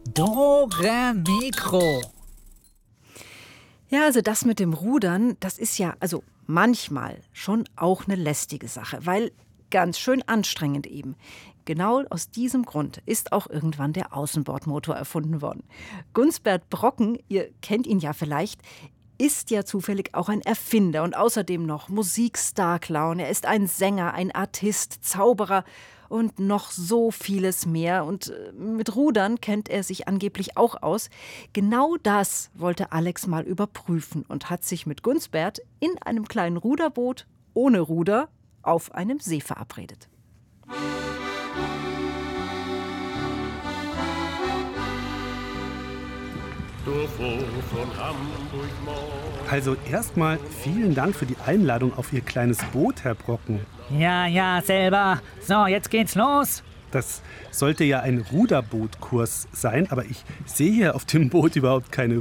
Dore Mikro. Ja, also das mit dem Rudern, das ist ja manchmal schon auch eine lästige Sache, weil ganz schön anstrengend eben. Genau aus diesem Grund ist auch irgendwann der Außenbordmotor erfunden worden. Gunsbert Brocken, ihr kennt ihn ja vielleicht, ist ja zufällig auch ein Erfinder und außerdem noch Musikstar-Clown. Er ist ein Sänger, ein Artist, Zauberer und noch so vieles mehr. Und mit Rudern kennt er sich angeblich auch aus. Genau das wollte Alex mal überprüfen und hat sich mit Gunsbert in einem kleinen Ruderboot ohne Ruder auf einem See verabredet. Also erstmal vielen Dank für die Einladung auf Ihr kleines Boot, Herr Brocken. Ja, selber. So, jetzt geht's los. Das sollte ja ein Ruderbootkurs sein, aber ich sehe hier auf dem Boot überhaupt keine